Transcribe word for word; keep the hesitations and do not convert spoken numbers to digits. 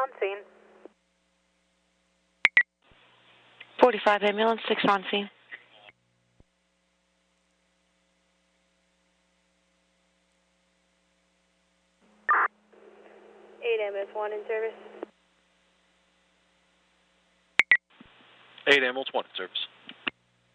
on scene. forty-five ambulance, six on scene. eight ambulance, one in service. eight ambulance, one in service.